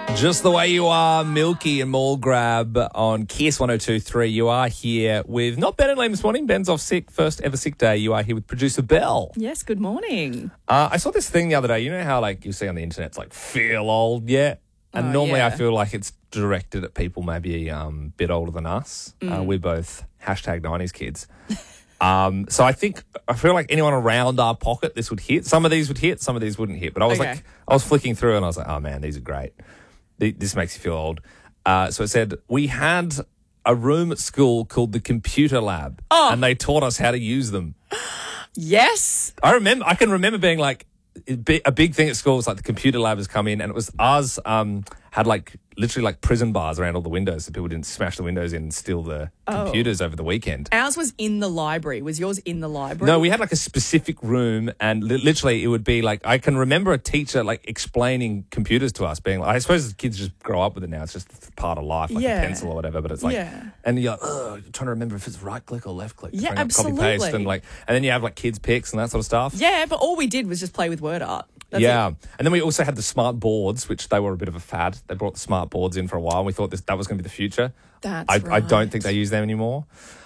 Just the way you are, Milky and Mall Grab on Kiss 102.3. You are here with not Ben and Liam this morning. Ben's off sick, first ever sick day. You are here with producer Belle. Yes, good morning. I saw this thing the other day. You know how like you see on the internet, it's like feel old yet? And normally I feel like it's directed at people maybe a bit older than us. We're both hashtag 90s kids. So I feel like anyone around our pocket, this would hit. Some of these would hit, some of these wouldn't hit. But I was flicking through and I was like, oh man, these are great. This makes you feel old. So it said, we had a room at school called the computer lab. And they taught us how to use them. Yes. I can remember being like, a big thing at school was like the computer lab has come in, and it was ours had like literally like prison bars around all the windows so people didn't smash the windows in and steal the computers over the weekend. Ours was in the library. Was yours in the library? No, we had like a specific room, and literally it would be like, I can remember a teacher like explaining computers to us, being like, I suppose kids just grow up with it now. It's just part of life, like a pencil or whatever. But it's like, and you're like, you're trying to remember if it's right click or left click. Yeah, absolutely. Copy paste and then you have like kids picks and that sort of stuff. Yeah, but all we did was just play with word art. That's it. And then we also had the smart boards, which they were a bit of a fad. They brought the smart boards in for a while, and we thought that was going to be the future. I don't think they use them anymore.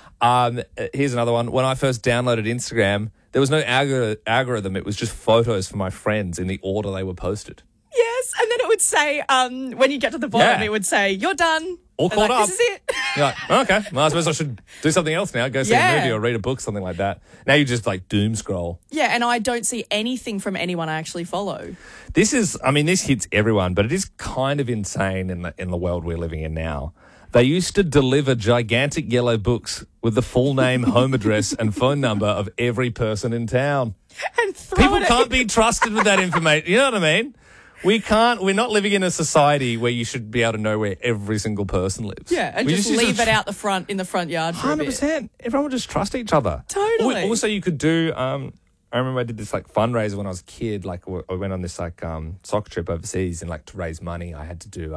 Here's another one. When I first downloaded Instagram, there was no algorithm. It was just photos from my friends in the order they were posted. Yes, and then it would say, when you get to the bottom, it would say, you're done. All caught up. This is it. You're like, okay, well, I suppose I should do something else now. Go see a movie or read a book, something like that. Now you just like doom scroll. Yeah, and I don't see anything from anyone I actually follow. This hits everyone, but it is kind of insane in the world we're living in now. They used to deliver gigantic yellow books with the full name, home address, and phone number of every person in town. And people can't be trusted with that information. You know what I mean? We're not living in a society where you should be able to know where every single person lives. Yeah, and just leave it out in the front yard for 100%. Everyone would just trust each other. Totally. Also, you could do, I remember I did this like fundraiser when I was a kid. Like I went on this like soccer trip overseas, and like to raise money, I had to do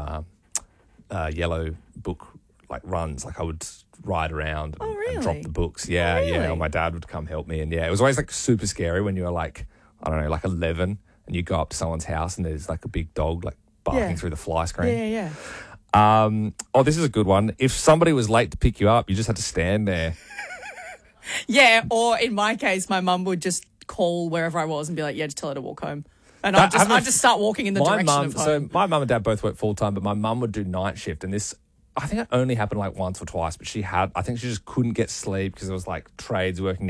yellow book like runs. Like I would ride around and drop the books. Yeah, yeah. Or my dad would come help me. And it was always like super scary when you were like, I don't know, like 11. And you go up to someone's house and there's like a big dog like barking through the fly screen. Yeah. This is a good one. If somebody was late to pick you up, you just had to stand there. Yeah, or in my case, my mum would just call wherever I was and be like, just tell her to walk home. And I'd just start walking in the direction of home. So my mum and dad both work full time, but my mum would do night shift, and this, I think it only happened like once or twice, but I think she just couldn't get sleep because it was like trades working